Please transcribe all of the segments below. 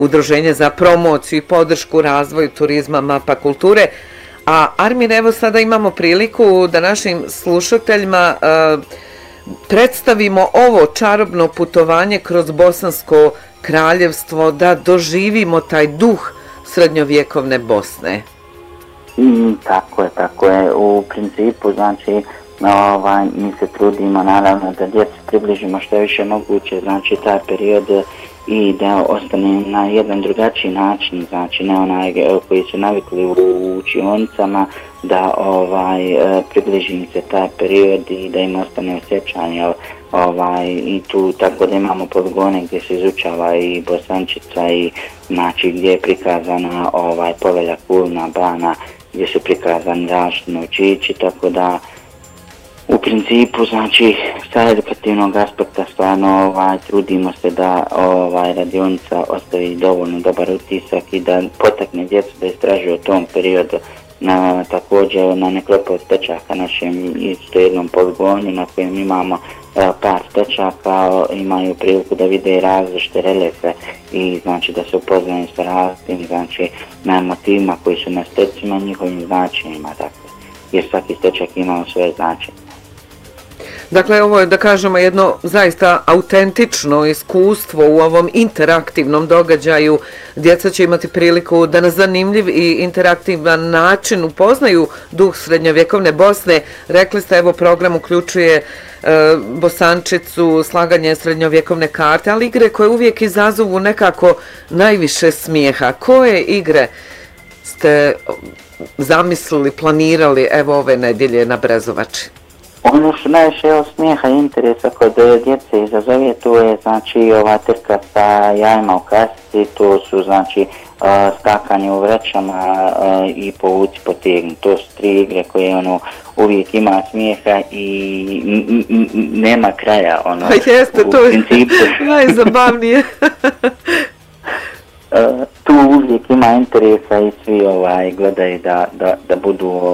Udruženje za promociju i podršku razvoju turizma Mapa kulture. A Armin, evo sada imamo priliku da našim slušateljima predstavimo ovo čarobno putovanje kroz Bosansko kraljevstvo, da doživimo taj duh srednjovjekovne Bosne. Tako je. U principu, znači, mi se trudimo naravno da djecu približimo što je više moguće, znači taj period i da ostane na jedan drugačiji način, znači ne onaj koji su navikli u učionicama, da približi se taj period i da im ostane osjećanje i tu tako da imamo poligone gdje se izučava i Bosančica i znači gdje je prikazana Povelja Kulna Bana, gdje su prikazani različiti novčići, tako da u principu, znači, sa edukativnog aspekta stvarno trudimo se da radionica ostavi dovoljno dobar utisak i da potakne djecu da istražuju o tom periodu. Također na nekoliko stečaka našem isto jednom poligonu na kojem imamo par stečaka, imaju priliku da vide različite reljefe i znači da se upoznaju sa različitim, znači, motivima koji su na stecima, njihovim značenjima, dakle, jer svaki stečak ima svoje značenje. Dakle, ovo je, da kažemo, jedno zaista autentično iskustvo u ovom interaktivnom događaju. Djeca će imati priliku da na zanimljiv i interaktivan način upoznaju duh srednjovjekovne Bosne. Rekli ste, evo, program uključuje Bosančicu, slaganje srednjovjekovne karte, ali igre koje uvijek izazovu nekako najviše smijeha. Koje igre ste zamislili, planirali, evo, ove nedjelje na Brezovači? Ono što najviše smijeha i interesa kod djece izazove, to je znači ova trka sa jajima u kasici, to su znači skakanje u vrećama i povuci potegni. To su 3 igre koje uvijek ima smijeha i nema kraja. Jeste, to je najzabavnije. Tu uvijek ima interesa i svi gledaju da budu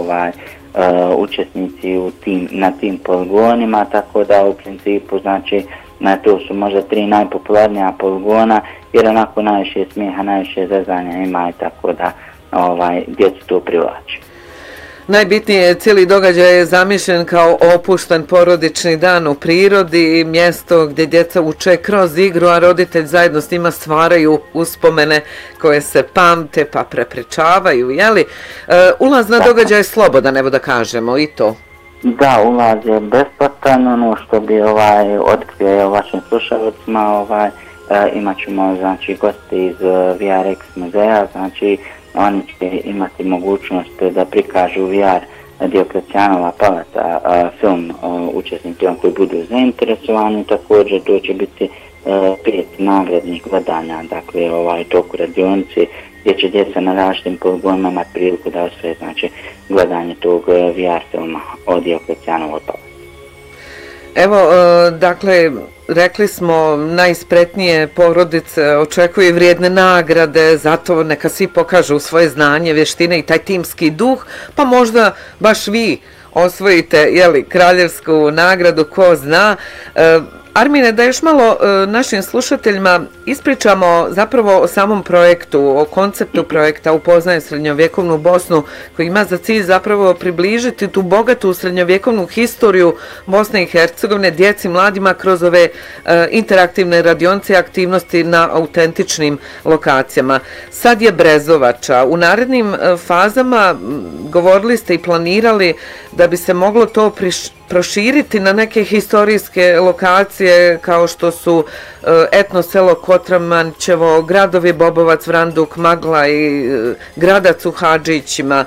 učesnici na tim poligonima, tako da u principu znači to su možda 3 najpopularnija poligona, jer onako najviše smijeha, najviše zezanja ima i tako da djecu to privlači. Najbitnije je, cijeli događaj je zamišljen kao opušten porodični dan u prirodi, mjesto gdje djeca uče kroz igru, a roditelj zajedno s njima stvaraju uspomene koje se pamte pa prepričavaju, jeli? Ulaz na događaj je slobodan, evo da kažemo, i to. Da, ulaz je besplatan, ono što bi otkrio vašim slušalicima, imat ćemo znači goste iz VRX muzeja, znači oni će imati mogućnost da prikažu VR Dioklecijanova palata film učesnicima koji budu zainteresovani. Također to će biti 5 nagradnih gledanja, dakle toku radionice gdje će djeca na različitim poligonima imati priliku da osvoje znači gledanje tog VR filma o Dioklecijanovoj palati. Evo, dakle, rekli smo, najspretnije porodice očekuju vrijedne nagrade, zato neka svi pokažu svoje znanje, vještine i taj timski duh, pa možda baš vi osvojite, kraljevsku nagradu, ko zna. Armine, da još malo našim slušateljima ispričamo zapravo o samom projektu, o konceptu projekta Upoznaje srednjovjekovnu Bosnu, koji ima za cilj zapravo približiti tu bogatu srednjovjekovnu historiju Bosne i Hercegovine djeci, mladima kroz ove interaktivne radionice i aktivnosti na autentičnim lokacijama. Sad je Brezovača. U narednim fazama govorili ste i planirali da bi se moglo to proširiti na neke historijske lokacije kao što su etno selo Kotramančevo, gradovi Bobovac, Vranduk, Magla i Gradac u Hadžićima.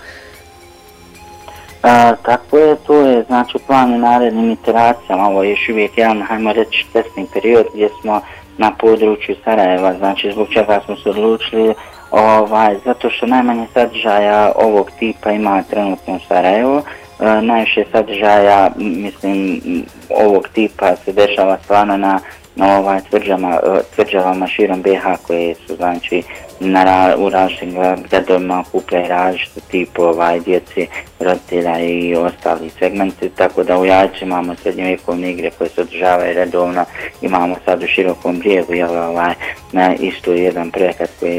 Tako je, to je znači plan u narednim iteracijama. Ovo je još uvijek jedan, hajmo reći, testni period gdje smo na području Sarajeva, znači zbog čega smo se odlučili, zato što najmanje sadržaja ovog tipa ima trenutno u Sarajevu. Najviše sadržaja, mislim, ovog tipa se dešava stvarno na tvrđavama širom BiH koje su znači u različitim gradovima kupe različite tipu djeci, roditelja i ostali segmenti, tako da u Jajcu imamo srednjovjekovne igre koje se održavaju redovno, imamo sad u Širokom Brijegu isto jedan projekat koji